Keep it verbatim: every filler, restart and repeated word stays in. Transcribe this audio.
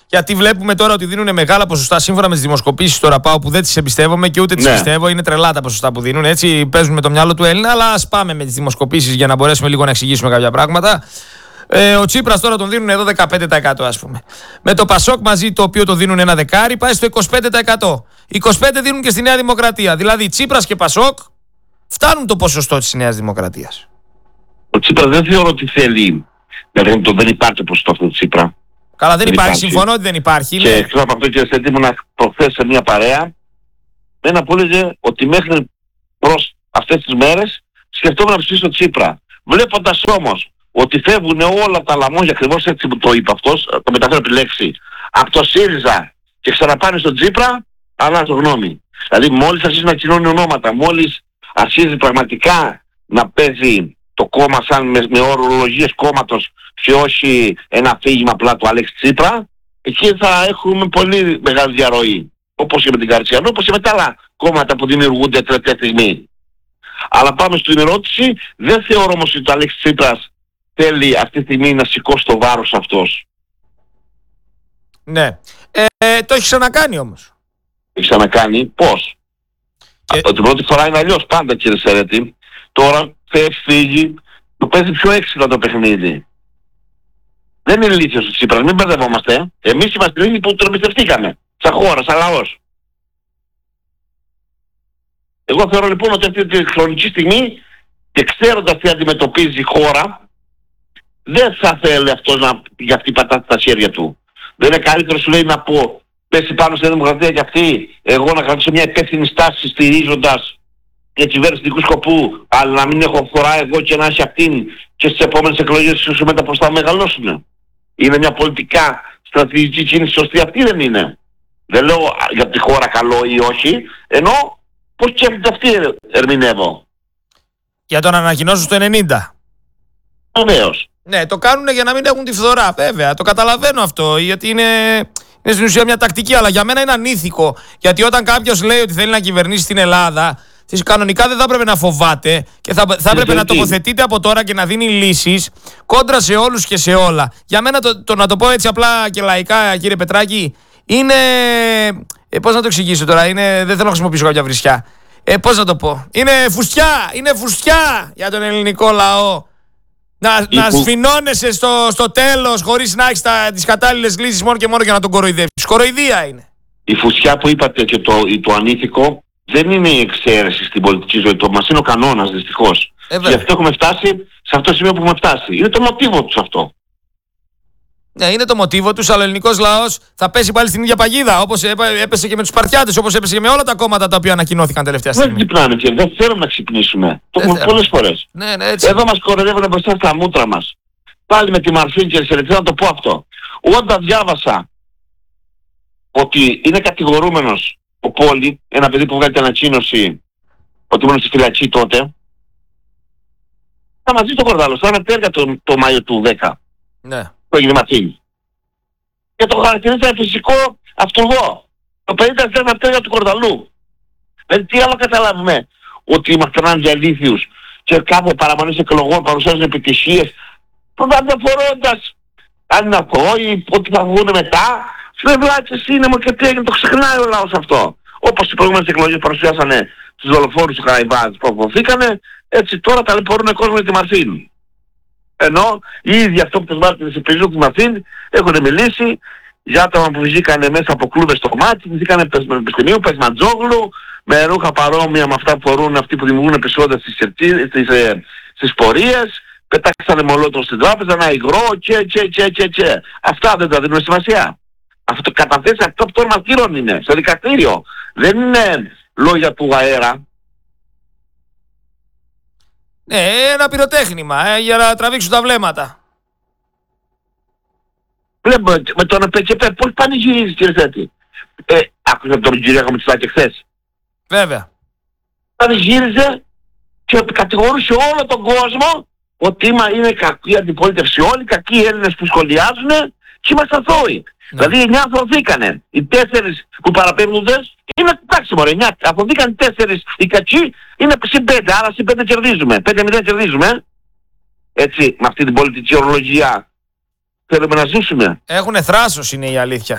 Γιατί βλέπουμε τώρα ότι δίνουν μεγάλα ποσοστά σύμφωνα με τις δημοσκοπήσεις τώρα πάω που δεν τις εμπιστεύομαι και ούτε τις ναι. πιστεύω. Είναι τρελά τα ποσοστά που δίνουν. Έτσι παίζουν με το μυαλό του Έλληνα. Αλλά ας πάμε με τις δημοσκοπήσεις για να μπορέσουμε λίγο να εξηγήσουμε κάποια πράγματα. Ε, ο Τσίπρας τώρα τον δίνουν εδώ δεκαπέντε τοις εκατό ας πούμε. Με το Πασόκ μαζί το οποίο το δίνουν ένα δεκάρι πάει στο είκοσι πέντε τοις εκατό. είκοσι πέντε τοις εκατό δίνουν και στη Νέα Δημοκρατία. Δηλαδή Τσίπρας και Πασόκ φτάνουν το ποσοστό της Νέας Δημοκρατίας. Ο Τσίπρας δεν θεωρώ ότι θέλει. Δηλαδή δεν υπάρχει το ποσοστό αυτό του Τσίπρα. Καλά, δεν, δεν υπάρχει. υπάρχει. Συμφωνώ ότι δεν υπάρχει. Και εκτός από αυτό, κύριε Στέτη, ήμουν προχθές σε μια παρέα. Ένα που έλεγε ότι μέχρι προς αυτές τις μέρες σκεφτόμουν να ψηφίσω Τσίπρα. Βλέποντας όμως ότι φεύγουν όλα τα λαμόγια, ακριβώς έτσι που το είπε αυτός, το μεταφέρω τη λέξη, από το ΣΥΡΙΖΑ και ξαναπάνε στον Τσίπρα, αλλάζω γνώμη. Δηλαδή, μόλις αρχίζει να κοινώνει ονόματα, μόλις αρχίζει πραγματικά να παίζει το κόμμα σαν με, με ορολογίες κόμματος και όχι ένα αφήγημα απλά του Αλέξη Τσίπρα, εκεί θα έχουμε πολύ μεγάλη διαρροή. Όπως και με την Καρτσιανό, όπως και με τα άλλα κόμματα που δημιουργούνται τελευταία στιγμή. Αλλά πάμε στην ερώτηση, δεν θεωρώ όμως ότι ο Αλέξη Τσίπρας θέλει αυτή τη στιγμή να σηκώσει το βάρος αυτός. Ναι. Ε, ε, το έχει ξανακάνει όμως. Έχει ξανακάνει. Πώς? Και... Την πρώτη φορά είναι αλλιώς πάντα, κύριε Σερέτη. Τώρα θα φύγει, το παίζει πιο έξυπνα το παιχνίδι. Δεν είναι ηλίθιος ο Τσίπρας, μην μπερδευόμαστε. Εμείς είμαστε οι ίδιοι που τον εμπιστευτήκαμε. Σαν χώρα, σαν λαός. Εγώ θεωρώ λοιπόν ότι αυτή τη χρονική στιγμή και ξέροντας τι αντιμετωπίζει η χώρα, δεν θα θέλει αυτός να για αυτή πατάτη στα χέρια του. Δεν είναι καλύτερο, σου λέει, να πω πέσει πάνω στη Δημοκρατία για αυτή, εγώ να κρατήσω μια υπεύθυνη στάση στηρίζοντας για κυβέρνηση δικού σκοπού, αλλά να μην έχω φορά εγώ και να έχει αυτήν και στις επόμενες εκλογές σου μετά προς τα μεγαλώσουν. Είναι μια πολιτικά στρατηγική κίνηση σωστή, αυτή δεν είναι. Δεν λέω για τη χώρα καλό ή όχι, ενώ πώς σκέφτεται αυτή ερμηνεύω. Για τον ανακοινώσουν στο ενενήντα. Βεβαίως. Ναι, το κάνουν για να μην έχουν τη φθορά, βέβαια. Το καταλαβαίνω αυτό, γιατί είναι, είναι στην ουσία μια τακτική, αλλά για μένα είναι ανήθικο. Γιατί όταν κάποιος λέει ότι θέλει να κυβερνήσει την Ελλάδα, κανονικά δεν θα έπρεπε να φοβάται και θα, θα έπρεπε να τοποθετείται από τώρα και να δίνει λύσεις κόντρα σε όλους και σε όλα. Για μένα, το, το να το πω έτσι απλά και λαϊκά, κύριε Πετράκη, είναι. Ε, πώς να το εξηγήσω τώρα, είναι, δεν θέλω να χρησιμοποιήσω κάποια βρισιά. Ε, πώς να το πω. Είναι φουστιά, είναι φουστιά για τον ελληνικό λαό. Να, να που... σφινώνεσαι στο, στο τέλος χωρίς να έχεις τα, τις κατάλληλες λύσεις μόνο και μόνο για να τον κοροϊδεύεις. Κοροϊδία είναι. Η φουστιά που είπατε και το, το ανήθικο δεν είναι η εξαίρεση στην πολιτική ζωή. Το μας είναι ο κανόνας, δυστυχώς. Ε, Γι' αυτό έχουμε φτάσει σε αυτό το σημείο που έχουμε φτάσει. Είναι το μοτίβο τους αυτό. Ναι, είναι το μοτίβο τους, αλλά ο ελληνικός λαός θα πέσει πάλι στην ίδια παγίδα. Όπως έπεσε και με τους Σπαρτιάτες, όπως έπεσε και με όλα τα κόμματα τα οποία ανακοινώθηκαν τελευταία στιγμή. Δεν ξυπνάμε και δεν θέλουμε να ξυπνήσουμε. Το έχουμε πολλές φορές. Ναι, ναι, έτσι. Εδώ μας κοροϊδεύουν μπροστά στα μούτρα μας. Πάλι με τη Μαρφίν και Σερετή, να το πω αυτό. Όταν διάβασα ότι είναι κατηγορούμενος ο Πόλη, ένα παιδί που βγάλει την ανακοίνωση ότι ήμουν στη φυλακή τότε, θα μαζί στο Κορδάλος, θα είναι πέρα το, το Μάιο του δέκα. Ναι. Το έγινε Ματίνη. Και το χαρακτηρίζει φυσικό αυτούργο. Το πενήντα τοις εκατό αυτέργα του Κορδαλού. Δηλαδή τι άλλο καταλάβουμε, ότι είμαστε έναν διαλήθιους και κάθε παραμονής εκλογών παρουσιάζουν επιτυχίες, αδιαφορώντας αν είναι αυτό ή ότι θα βγουν μετά. Σου βλάτσε σύνεμο και τι έγινε, το ξεχνάει ο λαός αυτό. Όπως οι προηγούμενες εκλογές παρουσιάσανε τους δολοφόρους του Καραϊβάζ που αποφύγανε, έτσι τώρα ταλαιπωρούν κόσμο για τη Μαρθίν. Ενώ οι ίδιοι αυτό που τους μάρτυρες επιζούν τη Μαρθίν έχουν μιλήσει για άτομα που βγήκανε μέσα από κλούβες στο μάτι, βγήκανε πανεπιστημίου, Πεσμαντζόγλου, με ρούχα παρόμοια με αυτά που φορούν αυτοί που δημιουργούν επεισόδια στις, στις, ε, στις πορείες, πετάξανε μολότο στην τράπεζα, ένα υγρό και και και και και. Αυτά δεν τα δίνουν σημασία. Αυτό το καταθέσει αυτό που των μαρτύρων είναι, στο δικαστήριο. Δεν είναι λόγια του αέρα. Ναι, ένα πυροτέχνημα, ε, για να τραβήξουν τα βλέμματα. Βλέπουμε με τον ΕΠΕΚΕΠΕ πώς πανηγυρίζει, κύριε Θέτη. Ε, άκουσα τον Κυριάκο Μητσοτάκη χθες. Βέβαια. Πανηγύριζε και κατηγορούσε όλο τον κόσμο ότι είναι κακή αντιπολίτευση όλοι, κακοί Έλληνες που σχολιάζουν και είμαστε αθώοι. Ναι. Δηλαδή εννιά αθωθήκανε. Οι τέσσερις που παραπέμπτοντες είναι, εντάξει μωρέ, εννιά αθωθήκαν, τέσσερις οι κακοί είναι συν πέντε, άρα συν πέντε κερδίζουμε. πέντε μηδέν κερδίζουμε. Έτσι, με αυτή την πολιτική ορολογία θέλουμε να ζήσουμε. Έχουνε θράσος είναι η αλήθεια.